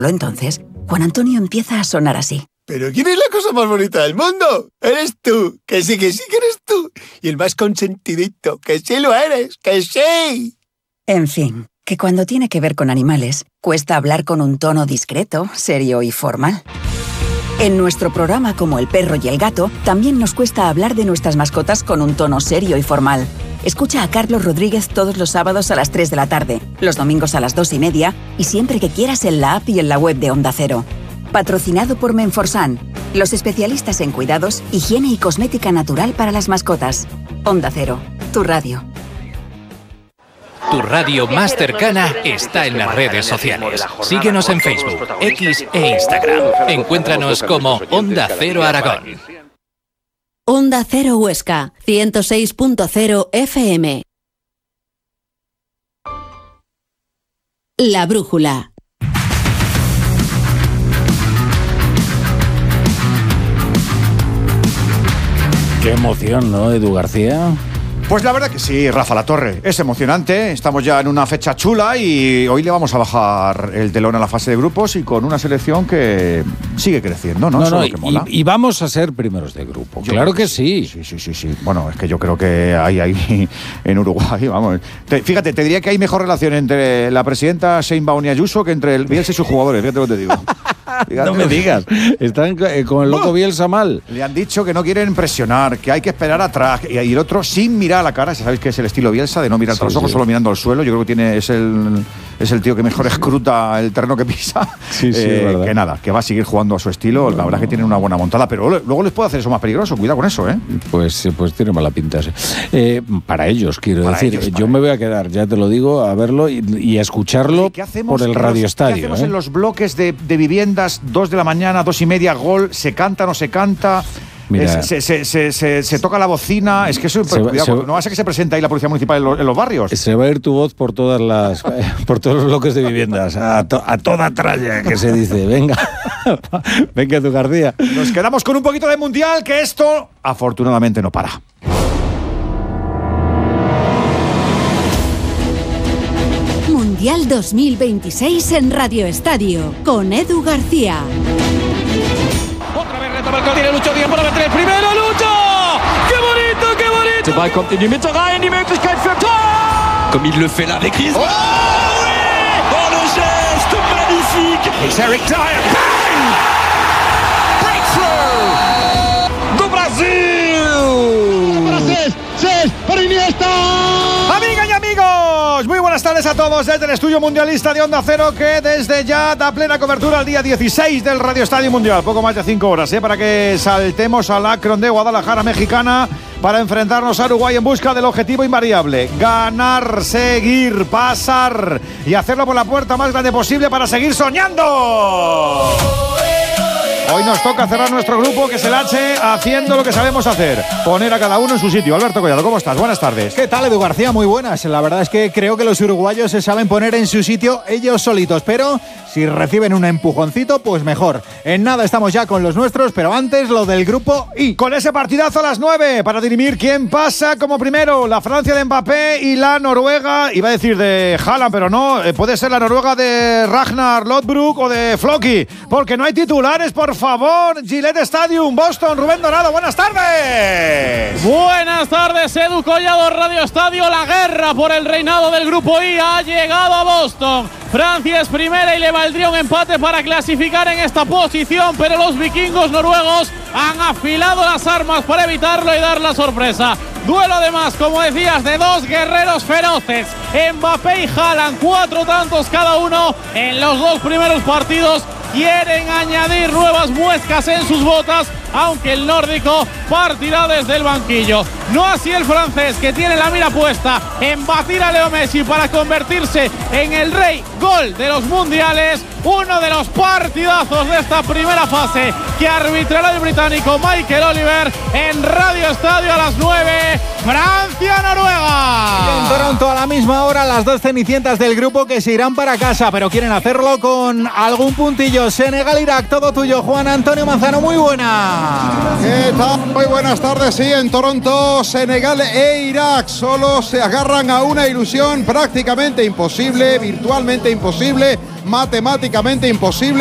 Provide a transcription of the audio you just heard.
Entonces, Juan Antonio empieza a sonar así. ¿Pero quién es la cosa más bonita del mundo? Eres tú, que sí que eres tú. Y el más consentidito, que sí lo eres, que sí. En fin, que cuando tiene que ver con animales, cuesta hablar con un tono discreto, serio y formal. En nuestro programa Como el perro y el gato, también nos cuesta hablar de nuestras mascotas con un tono serio y formal. Escucha a Carlos Rodríguez todos los sábados a las 3 de la tarde, los domingos a las 2:30 y siempre que quieras en la app y en la web de Onda Cero. Patrocinado por Menforsan, los especialistas en cuidados, higiene y cosmética natural para las mascotas. Onda Cero, tu radio. Tu radio más cercana está en las redes sociales. Síguenos en Facebook, X e Instagram. Encuéntranos como Onda Cero Aragón. Onda Cero Huesca, 106.0 FM. La Brújula. Qué emoción, ¿no, Edu García? Pues la verdad que sí, Rafa La Torre. Es emocionante. Estamos ya en una fecha chula y hoy le vamos a bajar el telón a la fase de grupos y con una selección que sigue creciendo, ¿no? Eso es lo que mola. Y vamos a ser primeros de grupo. Claro que sí. Sí. Bueno, es que yo creo que hay en Uruguay, vamos. Fíjate, te diría que hay mejor relación entre la presidenta Sheinbaum y Ayuso que entre el Bielsa y sus jugadores. Fíjate lo que te digo. No me digas. Están con el loco Bielsa mal. Le han dicho que no quieren presionar, que hay que esperar atrás. Y el otro sin mirar a la cara. Sabéis que es el estilo Bielsa de no mirar a los ojos, solo mirando al suelo. Yo creo que es el tío que mejor escruta el terreno que pisa. Sí, es verdad. Que nada, que va a seguir jugando a su estilo. La verdad es que tiene una buena montada, pero luego les puede hacer eso más peligroso. Cuidado con eso, ¿eh? Pues tiene mala pinta. Para ellos, quiero decir. Yo me voy a quedar, ya te lo digo, a verlo y a escucharlo por el Radio Estadio. ¿Qué hacemos en los bloques de viviendas? 2 de la mañana, 2:30, gol. ¿Se canta o no se canta? Mira, se toca la bocina. Es que eso, cuidado, no va a ser que se presente ahí la policía municipal en los barrios. Se va a ir tu voz por todas las por todos los bloques de viviendas, a toda tralla, que se dice. Venga, tú, García. Nos quedamos con un poquito de mundial, que esto afortunadamente no para. Mundial 2026 en Radio Estadio, con Edu García. Otra vez retoma el tiene Lucho Díaz para meter el primero. ¡Lucho! ¡Qué bonito, qué bonito! Der Ball kommt in die Mitte rein, die Möglichkeit für Tor! Comme il le fait là avec Griezmann. Oh oui! Oh, le geste magnifique! It's Eric Dyer. Bang! Breakthrough! Do Brasil! Para Cés, para Iniesta. Amigas y amigos, muy buenas tardes a todos desde el estudio mundialista de Onda Cero, que desde ya da plena cobertura al día 16 del Radio Estadio Mundial. Poco más de 5 horas, para que saltemos al Akron de Guadalajara, mexicana, para enfrentarnos a Uruguay en busca del objetivo invariable: ganar, seguir, pasar y hacerlo por la puerta más grande posible para seguir soñando. Hoy nos toca cerrar nuestro grupo, que es el H, haciendo lo que sabemos hacer: poner a cada uno en su sitio. Alberto Collado, ¿cómo estás? Buenas tardes. ¿Qué tal, Edu García? Muy buenas. La verdad es que creo que los uruguayos se saben poner en su sitio ellos solitos, pero si reciben un empujoncito, pues mejor. En nada estamos ya con los nuestros, pero antes lo del grupo I. Con ese partidazo a las 9 para dirimir quién pasa como primero: la Francia de Mbappé y la Noruega, iba a decir de Haaland, pero no, puede ser la Noruega de Ragnar Lodbrok o de Floki, porque no hay titulares, por favor. Gillette Stadium, Boston, Rubén Dorado, buenas tardes. Buenas tardes, Edu Collado, Radio Estadio. La guerra por el reinado del grupo I ha llegado a Boston. Francia es primera y le valdría un empate para clasificar en esta posición, pero los vikingos noruegos han afilado las armas para evitarlo y dar la sorpresa. Duelo además, como decías, de dos guerreros feroces, Mbappé y Haaland, 4 tantos cada uno en los 2 primeros partidos. Quieren añadir nuevas muescas en sus botas, aunque el nórdico partirá desde el banquillo. No así el francés, que tiene la mira puesta en batir a Leo Messi para convertirse en el rey gol de los mundiales. Uno de los partidazos de esta primera fase que arbitrará el británico Michael Oliver en Radio Estadio a las 9. Francia-Noruega. Y en Toronto a la misma hora las 2 cenicientas del grupo que se irán para casa, pero quieren hacerlo con algún puntillo. Senegal-Irak, todo tuyo, Juan Antonio Manzano, muy buena. ¿Qué tal? Muy buenas tardes. Sí, en Toronto, Senegal e Irak solo se agarran a una ilusión prácticamente imposible, virtualmente imposible, matemáticamente imposible.